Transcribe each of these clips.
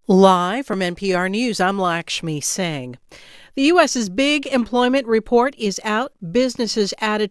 Live from NPR News, I'm Lakshmi Singh. The U.S.'s big employment report is out. Businesses added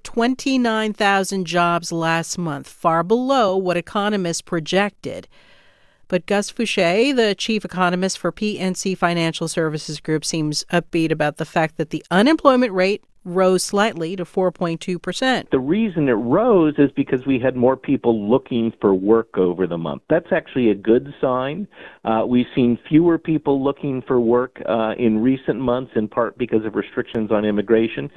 29,000 jobs last month, far below what economists projected. But Gus Fouché, the chief economist for PNC Financial Services Group, seems upbeat about the fact that the unemployment rate rose slightly to 4.2%. The reason it rose is because we had more people looking for work over the month. That's actually a good sign. We've seen fewer people looking for work in recent months, in part because of restrictions on immigration.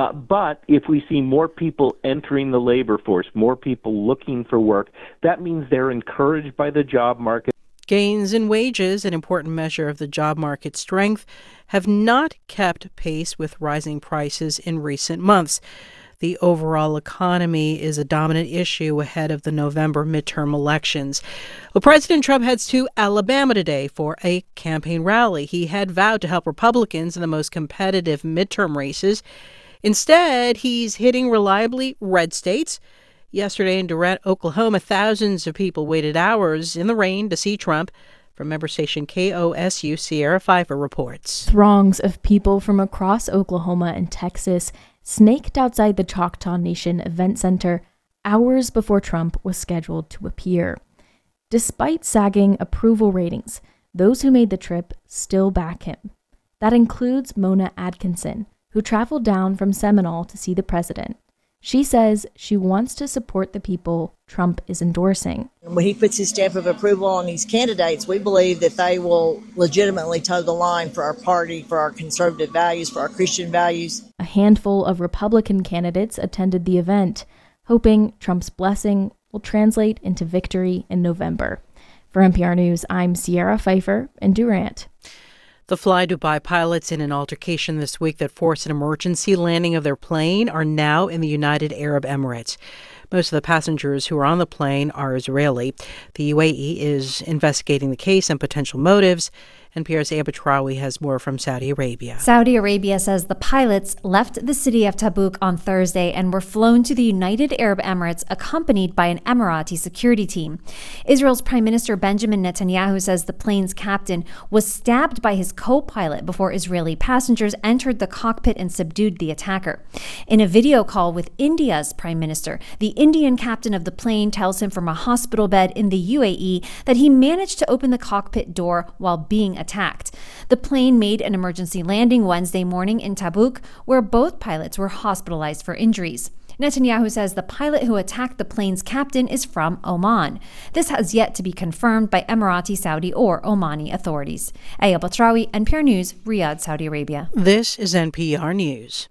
But if we see more people entering the labor force, more people looking for work, that means they're encouraged by the job market. Gains in wages, an important measure of the job market strength, have not kept pace with rising prices in recent months. The overall economy is a dominant issue ahead of the November midterm elections. Well, President Trump heads to Alabama today for a campaign rally. He had vowed to help Republicans in the most competitive midterm races. Instead, he's hitting reliably red states. Yesterday in Durant, Oklahoma, thousands of people waited hours in the rain to see Trump. From member station KOSU, Sierra Pfeiffer reports. Throngs of people from across Oklahoma and Texas snaked outside the Choctaw Nation Event Center hours before Trump was scheduled to appear. Despite sagging approval ratings, those who made the trip still back him. That includes Mona Atkinson, who traveled down from Seminole to see the president. She says she wants to support the people Trump is endorsing. When he puts his stamp of approval on these candidates, we believe that they will legitimately toe the line for our party, for our conservative values, for our Christian values. A handful of Republican candidates attended the event, hoping Trump's blessing will translate into victory in November. For NPR News, I'm Sierra Pfeiffer in Durant. The Fly Dubai pilots in an altercation this week that forced an emergency landing of their plane are now in the United Arab Emirates. Most of the passengers who are on the plane are Israeli. The UAE is investigating the case and potential motives. NPR's Aya Batrawi has more from Saudi Arabia. Saudi Arabia says the pilots left the city of Tabuk on Thursday and were flown to the United Arab Emirates accompanied by an Emirati security team. Israel's Prime Minister Benjamin Netanyahu says the plane's captain was stabbed by his co-pilot before Israeli passengers entered the cockpit and subdued the attacker. In a video call with India's Prime Minister, the Indian captain of the plane tells him from a hospital bed in the UAE that he managed to open the cockpit door while being attacked. The plane made an emergency landing Wednesday morning in Tabuk, where both pilots were hospitalized for injuries. Netanyahu says the pilot who attacked the plane's captain is from Oman. This has yet to be confirmed by Emirati, Saudi, or Omani authorities. Aya Batrawi, NPR News, Riyadh, Saudi Arabia. This is NPR News.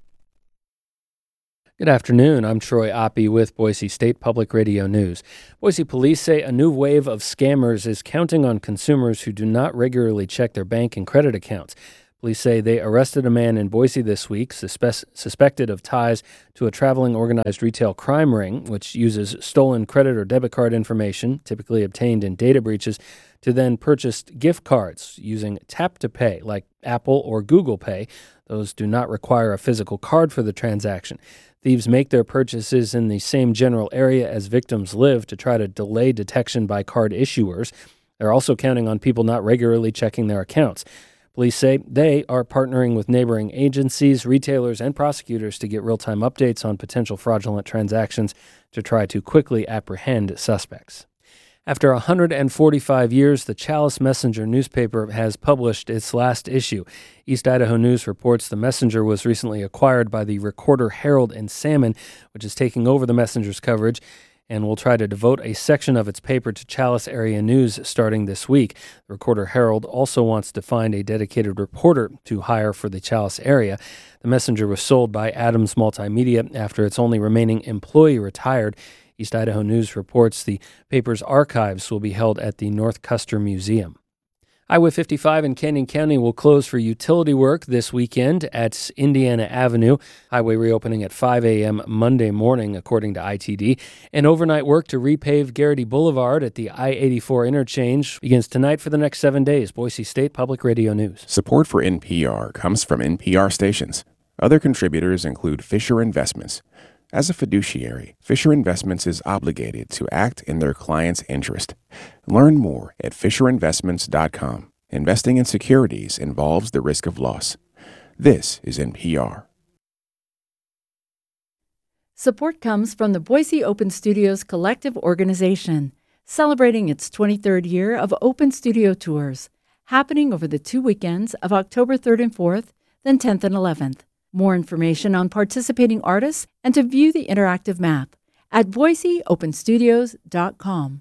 Good afternoon. I'm Troy Oppie with Boise State Public Radio News. Boise police say a new wave of scammers is counting on consumers who do not regularly check their bank and credit accounts. Police say they arrested a man in Boise this week suspected of ties to a traveling organized retail crime ring, which uses stolen credit or debit card information, typically obtained in data breaches, to then purchase gift cards using Tap to Pay, like Apple or Google Pay. Those do not require a physical card for the transaction. Thieves make their purchases in the same general area as victims live to try to delay detection by card issuers. They're also counting on people not regularly checking their accounts. Police say they are partnering with neighboring agencies, retailers, and prosecutors to get real-time updates on potential fraudulent transactions to try to quickly apprehend suspects. After 145 years, the Chalice Messenger newspaper has published its last issue. East Idaho News reports the Messenger was recently acquired by the Recorder Herald in Salmon, which is taking over the Messenger's coverage, and will try to devote a section of its paper to Chalice area news starting this week. The Recorder Herald also wants to find a dedicated reporter to hire for the Chalice area. The Messenger was sold by Adams Multimedia after its only remaining employee retired. East Idaho News reports the paper's archives will be held at the North Custer Museum. Highway 55 in Canyon County will close for utility work this weekend at Indiana Avenue. Highway reopening at 5 a.m. Monday morning, according to ITD. And overnight work to repave Garrity Boulevard at the I-84 interchange begins tonight for the next 7 days. Boise State Public Radio News. Support for NPR comes from NPR stations. Other contributors include Fisher Investments. As a fiduciary, Fisher Investments is obligated to act in their client's interest. Learn more at FisherInvestments.com. Investing in securities involves the risk of loss. This is NPR. Support comes from the Boise Open Studios Collective Organization, celebrating its 23rd year of Open Studio Tours, happening over the 2 weekends of October 3rd and 4th, then 10th and 11th. More information on participating artists and to view the interactive map at boiseopenstudios.com.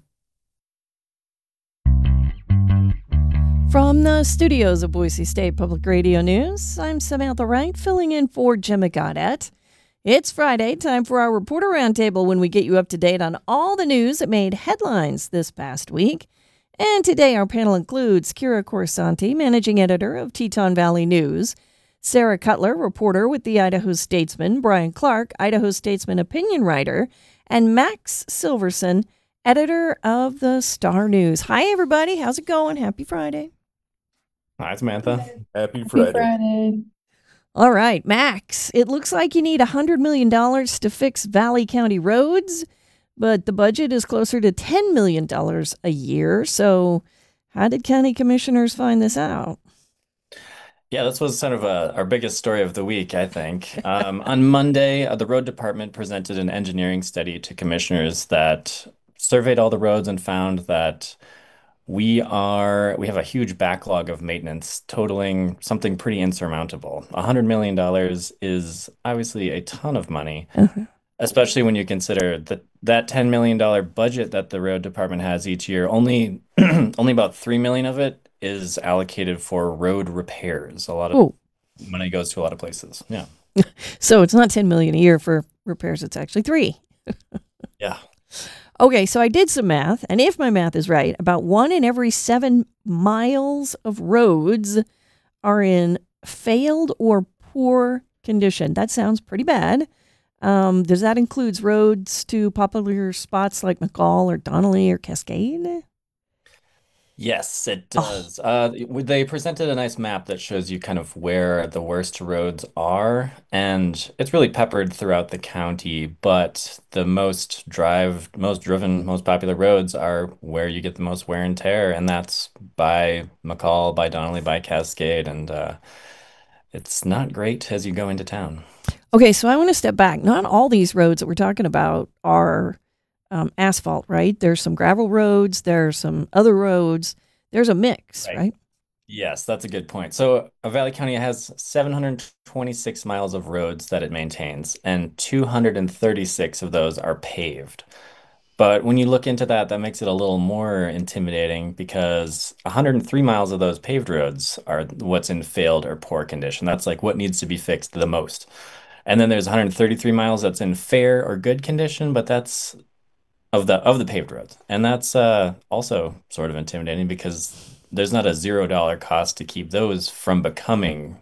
From the studios of Boise State Public Radio News, I'm Samantha Wright, filling in for Gemma Goddett. It's Friday, time for our Reporter Roundtable, when we get you up to date on all the news that made headlines this past week. And today our panel includes Kira Corsanti, managing editor of Teton Valley News, Sarah Cutler, reporter with the Idaho Statesman, Brian Clark, Idaho Statesman opinion writer, and Max Silverson, editor of the Star News. Hi, everybody. How's it going? Happy Friday. Hi, Samantha. Happy Friday. All right, Max, it looks like you need $100 million to fix Valley County roads, but the budget is closer to $10 million a year. So how did county commissioners find this out? Yeah, this was sort of our biggest story of the week, I think. On Monday, the road department presented an engineering study to commissioners that surveyed all the roads and found that we have a huge backlog of maintenance totaling something pretty insurmountable. $100 million is obviously a ton of money, especially when you consider that $10 million budget that the road department has each year. Only about $3 million of it is allocated for road repairs. A lot of money goes to a lot of places. Yeah. So it's not $10 million a year for repairs. It's actually $3 million. Yeah. Okay, so I did some math, and if my math is right, about 1 in every 7 miles of roads are in failed or poor condition. That sounds pretty bad. Does that include roads to popular spots like McCall or Donnelly or Cascade? Yes, it does. They presented a nice map that shows you kind of where the worst roads are, and it's really peppered throughout the county, but the most driven, most popular roads are where you get the most wear and tear, and that's by McCall, by Donnelly, by Cascade, and it's not great as you go into town. Okay, so I want to step back. Not all these roads that we're talking about are asphalt, right? There's some gravel roads, there's some other roads, there's a mix, right? Yes, that's a good point. So Valley County has 726 miles of roads that it maintains, and 236 of those are paved. But when you look into that, that makes it a little more intimidating because 103 miles of those paved roads are what's in failed or poor condition. That's like what needs to be fixed the most. And then there's 133 miles that's in fair or good condition, but that's of the paved roads. And that's also sort of intimidating because there's not a $0 cost to keep those from becoming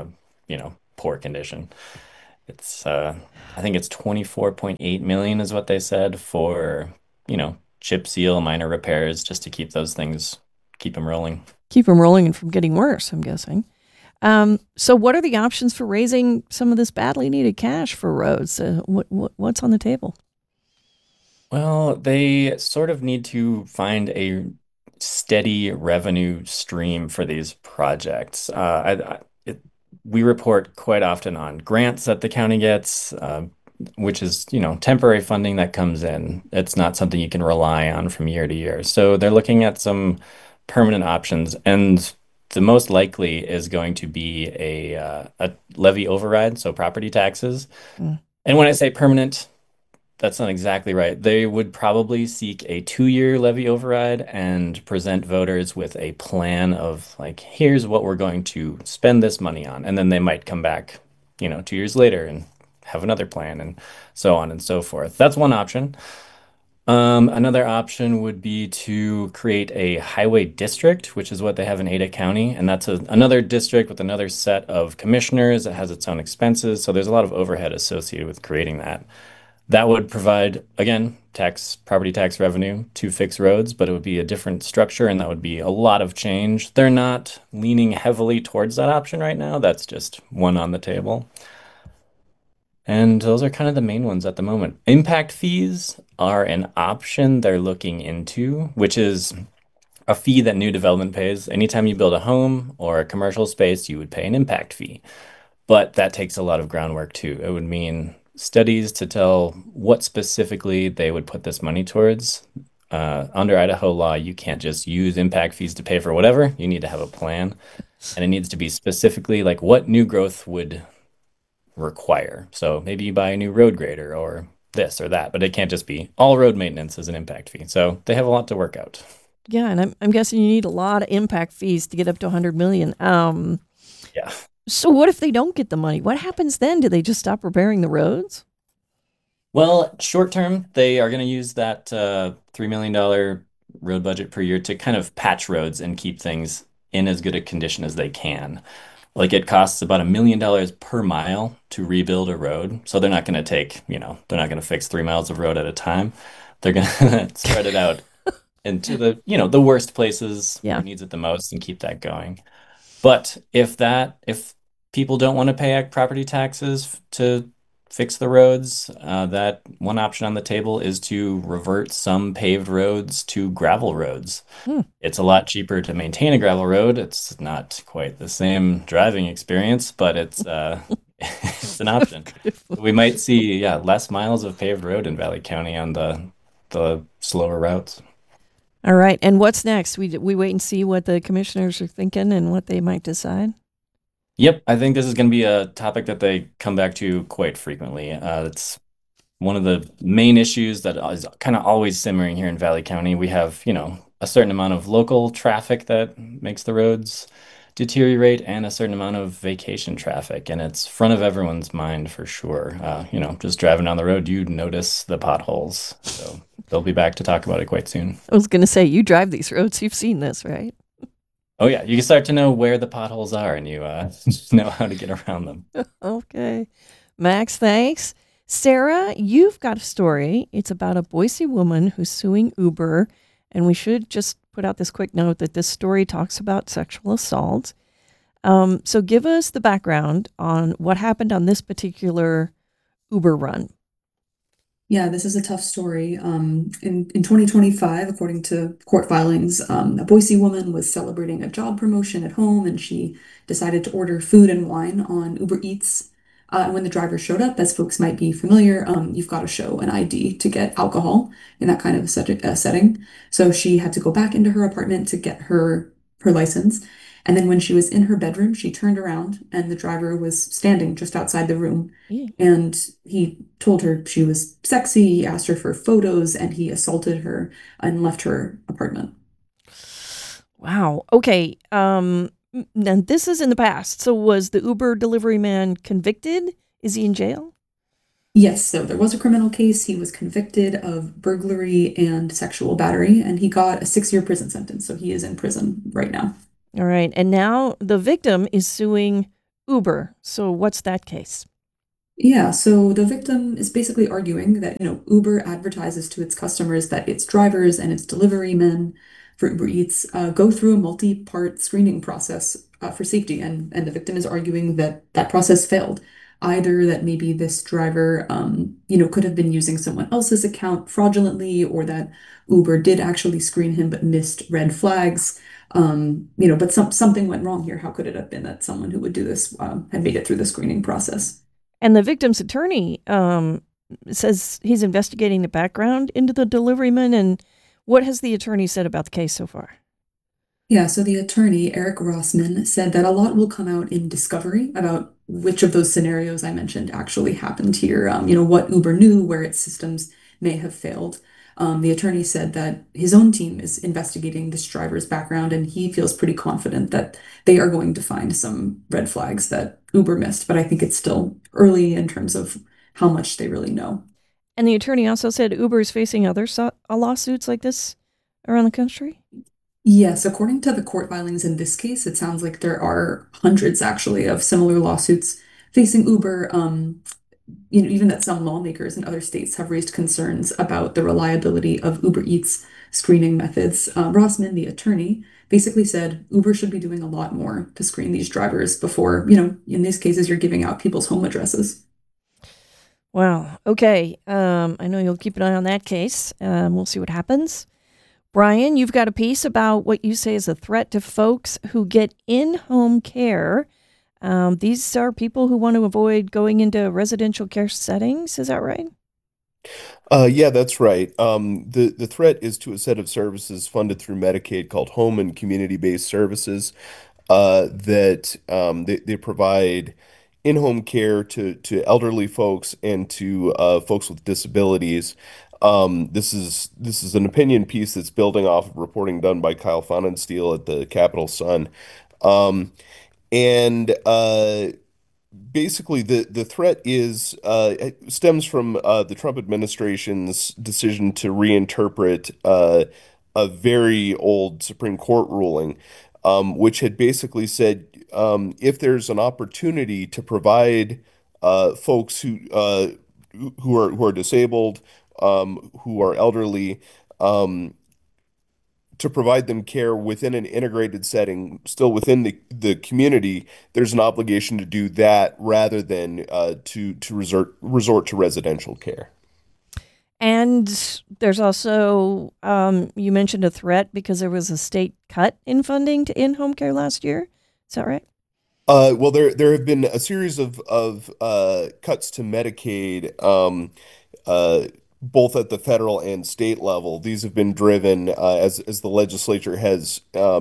poor condition. It's I think it's 24.8 million is what they said for, chip seal, minor repairs, just to keep those things, keep them rolling. Keep them rolling and from getting worse, I'm guessing. So what are the options for raising some of this badly needed cash for roads? What's on the table? Well, they sort of need to find a steady revenue stream for these projects. We report quite often on grants that the county gets, which is, temporary funding that comes in. It's not something you can rely on from year to year. So they're looking at some permanent options, and the most likely is going to be a levy override, so property taxes. And when I say permanent, that's not exactly right. They would probably seek a 2-year levy override and present voters with a plan of like, here's what we're going to spend this money on. And then they might come back, 2 years later and have another plan and so on and so forth. That's one option. Another option would be to create a highway district, which is what they have in Ada County. And that's another district with another set of commissioners that has its own expenses. So there's a lot of overhead associated with creating that. That would provide, again, property tax revenue to fix roads, but it would be a different structure and that would be a lot of change. They're not leaning heavily towards that option right now. That's just one on the table. And those are kind of the main ones at the moment. Impact fees are an option they're looking into, which is a fee that new development pays. Anytime you build a home or a commercial space, you would pay an impact fee. But that takes a lot of groundwork too. It would mean studies to tell what specifically they would put this money towards. Under Idaho law, you can't just use impact fees to pay for whatever. You need to have a plan, and it needs to be specifically like what new growth would require. So maybe you buy a new road grader or this or that, but it can't just be all road maintenance as an impact fee. So they have a lot to work out. Yeah, and I'm guessing you need a lot of impact fees to get up to 100 million. Yeah. So what if they don't get the money? What happens then? Do they just stop repairing the roads? Well, short term, they are going to use that $3 million road budget per year to kind of patch roads and keep things in as good a condition as they can. Like it costs about $1 million per mile to rebuild a road. So they're not going to take, they're not going to fix 3 miles of road at a time. They're going to spread it out into the worst places where it needs it the most and keep that going. But if people don't want to pay property taxes to fix the roads, that one option on the table is to revert some paved roads to gravel roads. It's a lot cheaper to maintain a gravel road. It's not quite the same driving experience, but it's it's an option. We might see less miles of paved road in Valley County on the slower routes. All right, and what's next? We wait and see what the commissioners are thinking and what they might decide. Yep, I think this is going to be a topic that they come back to quite frequently. It's one of the main issues that is kind of always simmering here in Valley County. We have, a certain amount of local traffic that makes the roads deteriorate and a certain amount of vacation traffic, and it's front of everyone's mind for sure. Just driving down the road, you notice the potholes. So they'll be back to talk about it quite soon. I was going to say, you drive these roads, you've seen this, right? Oh, yeah. You can start to know where the potholes are and you know how to get around them. Okay. Max, thanks. Sarah, you've got a story. It's about a Boise woman who's suing Uber. And we should just put out this quick note that this story talks about sexual assault. So give us the background on what happened on this particular Uber run. Yeah, this is a tough story. In 2025, according to court filings, a Boise woman was celebrating a job promotion at home, and she decided to order food and wine on Uber Eats. And when the driver showed up, as folks might be familiar, you've got to show an ID to get alcohol in that kind of setting. So she had to go back into her apartment to get her license. And then when she was in her bedroom, she turned around and the driver was standing just outside the room. And he told her she was sexy, he asked her for photos, and he assaulted her and left her apartment. Wow. Okay. Now this is in the past. So was the Uber delivery man convicted? Is he in jail? Yes, so there was a criminal case. He was convicted of burglary and sexual battery, and he got a 6-year prison sentence. So he is in prison right now. All right. And now the victim is suing Uber. So what's that case? Yeah, so the victim is basically arguing that, Uber advertises to its customers that its drivers and its delivery men for Uber Eats go through a multi-part screening process for safety. And the victim is arguing that that process failed. Either that maybe this driver, could have been using someone else's account fraudulently, or that Uber did actually screen him but missed red flags. But something went wrong here. How could it have been that someone who would do this had made it through the screening process? And the victim's attorney says he's investigating the background into the deliveryman. And what has the attorney said about the case so far? Yeah, so the attorney, Eric Rossman, said that a lot will come out in discovery about which of those scenarios I mentioned actually happened here. What Uber knew, where its systems may have failed. The attorney said that his own team is investigating this driver's background, and he feels pretty confident that they are going to find some red flags that Uber missed. But I think it's still early in terms of how much they really know. And the attorney also said Uber is facing other lawsuits like this around the country? Yes, according to the court filings in this case, it sounds like there are hundreds actually of similar lawsuits facing Uber. Even that some lawmakers in other states have raised concerns about the reliability of Uber Eats screening methods. Rossman, the attorney, basically said Uber should be doing a lot more to screen these drivers before, in these cases, you're giving out people's home addresses. Wow. Okay. I know you'll keep an eye on that case. We'll see what happens. Brian, you've got a piece about what you say is a threat to folks who get in-home care. These are people who want to avoid going into residential care settings. Is that right? Yeah, that's right. The threat is to a set of services funded through Medicaid called home and community-based services that they provide in-home care to elderly folks and to folks with disabilities. This is an opinion piece that's building off of reporting done by Kyle Fonenstiel at the Capital Sun. Um, and Basically, the threat is it stems from the Trump administration's decision to reinterpret a very old Supreme Court ruling, which had basically said if there's an opportunity to provide folks who are disabled, who are elderly, um, to provide them care within an integrated setting, still within the community, there's an obligation to do that rather than to resort to residential care. And there's also, you mentioned a threat because there was a state cut in funding to in-home care last year. Is that right? Well, there have been a series of cuts to Medicaid, uh, both at the federal and state level. These have been driven as the legislature has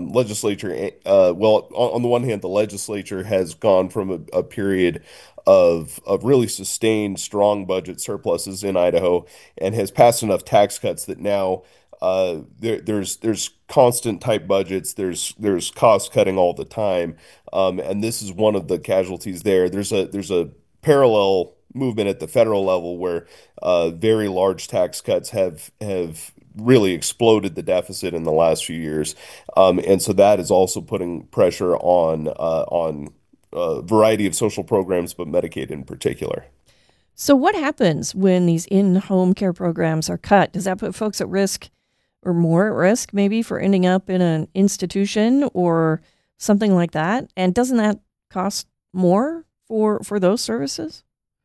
well, on the one hand, the legislature has gone from a period of really sustained strong budget surpluses in Idaho and has passed enough tax cuts that now there's constant tight budgets. There's cost cutting all the time, and this is one of the casualties there. There's a parallel movement at the federal level where very large tax cuts have really exploded the deficit in the last few years, and so that is also putting pressure on a variety of social programs, but Medicaid in particular. So what happens when these in-home care programs are cut? Does that put folks at risk or more at risk maybe for ending up in an institution or something like that? And doesn't that cost more for those services?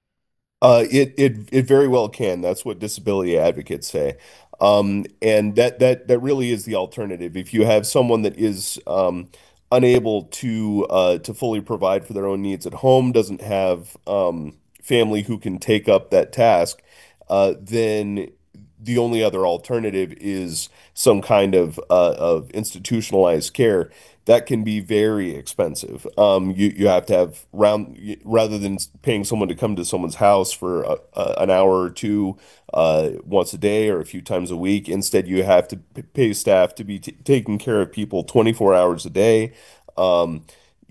It very well can. That's what disability advocates say. And that really is the alternative. If you have someone that is unable to fully provide for their own needs at home, doesn't have family who can take up that task, then the only other alternative is some kind of institutionalized care. That can be very expensive. You have to have rather than paying someone to come to someone's house for an hour or two once a day or a few times a week. Instead, you have to pay staff to be taking care of people 24 hours a day. Um,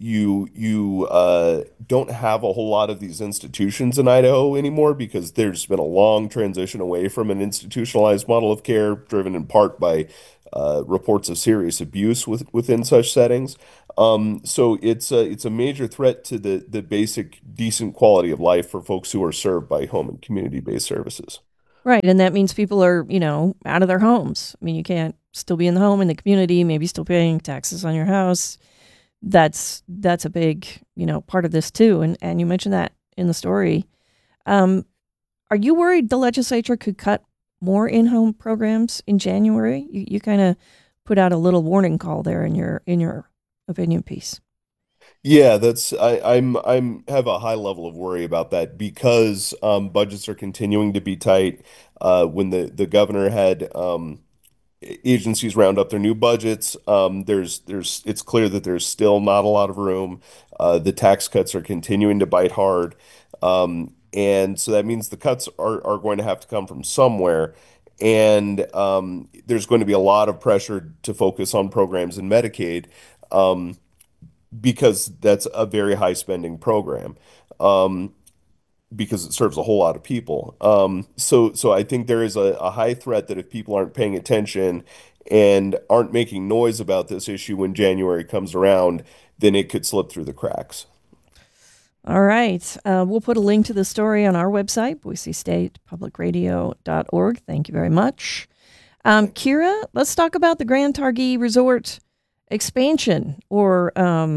you don't have a whole lot of these institutions in Idaho anymore because there's been a long transition away from an institutionalized model of care, driven in part by reports of serious abuse within such settings. So it's a major threat to the basic decent quality of life for folks who are served by home and community-based services. Right. And that means people are, out of their homes. I mean, you can't still be in the home, in the community, maybe still paying taxes on your house. That's a big, part of this too. And you mentioned that in the story. Are you worried the legislature could cut more in-home programs in January? You kind of put out a little warning call there in your opinion piece. Yeah, I'm have a high level of worry about that because budgets are continuing to be tight. When the governor had agencies round up their new budgets, it's clear that there's still not a lot of room. The tax cuts are continuing to bite hard, and so that means the cuts are going to have to come from somewhere. And there's going to be a lot of pressure to focus on programs in Medicaid. Because that's a very high spending program, because it serves a whole lot of people. So I think there is a high threat that if people aren't paying attention and aren't making noise about this issue when January comes around, then it could slip through the cracks. All right. We'll put a link to the story on our website, boisestatepublicradio.org. Thank you very much. Kira, let's talk about the Grand Targhee Resort expansion or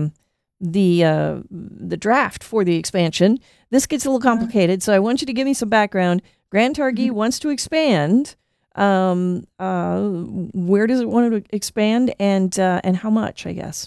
the draft for the expansion. This gets a little complicated, so I want you to give me some background. Grand Targhee wants to expand Where does it want to expand, and how much, I guess?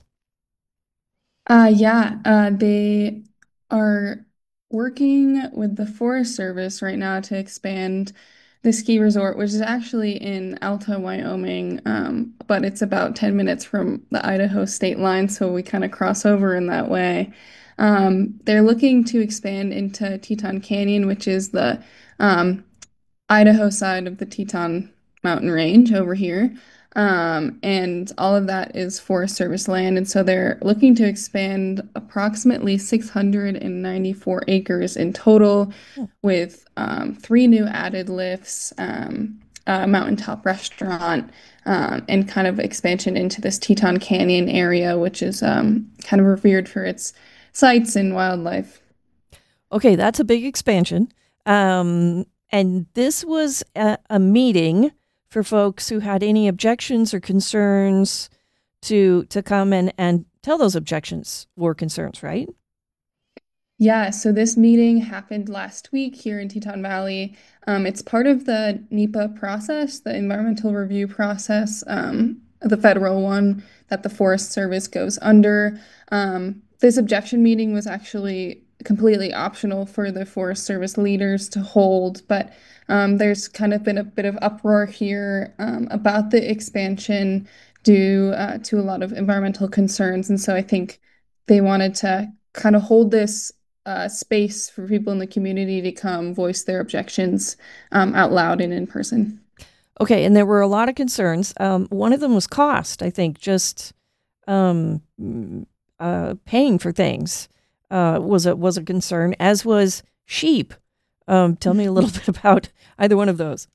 They are working with the Forest Service right now to expand the ski resort, which is actually in Alta, Wyoming, but it's about 10 minutes from the Idaho state line, so we kind of cross over in that way. They're looking to expand into Teton Canyon, which is the Idaho side of the Teton Mountain Range over here. And all of that is Forest Service land. And so they're looking to expand approximately 694 acres in total with 3 new added lifts, a mountaintop restaurant, and kind of expansion into this Teton Canyon area, which is kind of revered for its sites and wildlife. Okay, that's a big expansion. And this was a meeting for folks who had any objections or concerns to come and tell those objections or concerns, right? Yeah, so this meeting happened last week here in Teton Valley. It's part of the NEPA process, the environmental review process, the federal one that the Forest Service goes under. This objection meeting was actually completely optional for the Forest Service leaders to hold, but there's kind of been a bit of uproar here about the expansion due to a lot of environmental concerns. And so I think they wanted to kind of hold this space for people in the community to come voice their objections out loud and in person. Okay, and there were a lot of concerns. One of them was cost, I think, just paying for things was a concern, as was sheep. Tell me a little bit about either one of those.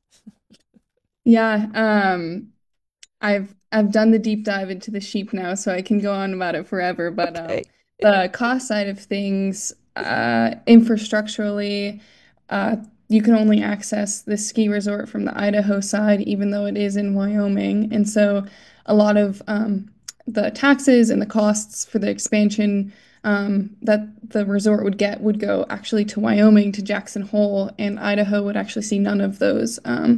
Yeah, I've done the deep dive into the sheep now, so I can go on about it forever. But Okay. the cost side of things, infrastructurally, you can only access the ski resort from the Idaho side, even though it is in Wyoming. And so a lot of the taxes and the costs for the expansion that the resort would get would go actually to Wyoming, to Jackson Hole, and Idaho would actually see none of those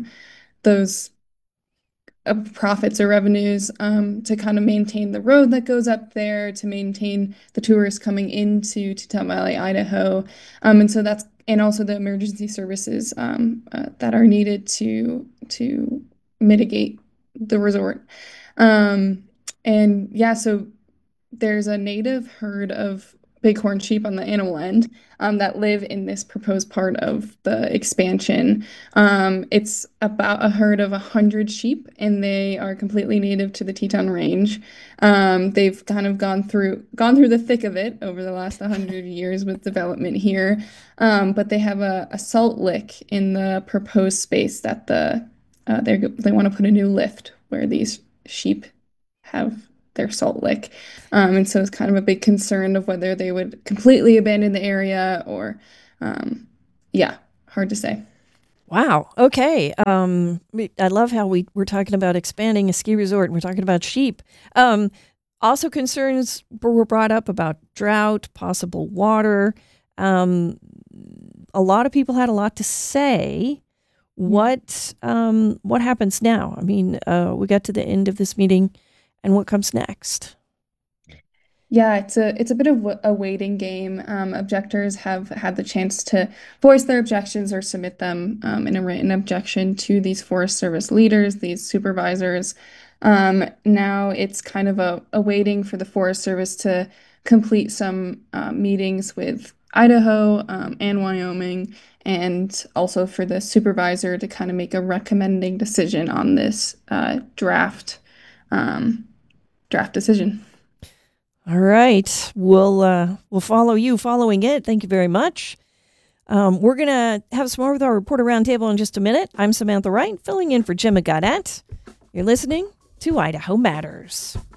profits or revenues to kind of maintain the road that goes up there, to maintain the tourists coming into Teton Valley, Idaho. And so that's, and also the emergency services that are needed to mitigate the resort. And yeah, so there's a native herd of bighorn sheep on the animal end that live in this proposed part of the expansion. It's about a herd of 100 sheep, and they are completely native to the Teton Range. They've kind of gone through the thick of it over the last 100 years with development here, but they have a salt lick in the proposed space that they want to put a new lift where these sheep have their salt lick. And so it's kind of a big concern of whether they would completely abandon the area or, yeah, hard to say. Wow. Okay. I love how we're talking about expanding a ski resort and we're talking about sheep. Also concerns were brought up about drought, possible water. A lot of people had a lot to say. What happens now? I mean, we got to the end of this meeting, and what comes next? Yeah, it's a bit of a waiting game. Objectors have had the chance to voice their objections or submit them in a written objection to these Forest Service leaders, these supervisors. Now it's kind of a waiting for the Forest Service to complete some meetings with Idaho and Wyoming, and also for the supervisor to kind of make a recommending decision on this draft decision. All right. We'll follow you following it. Thank you very much. We're going to have some more with our Reporter Roundtable in just a minute. I'm Samantha Wright, filling in for Jim Gaudet. You're listening to Idaho Matters.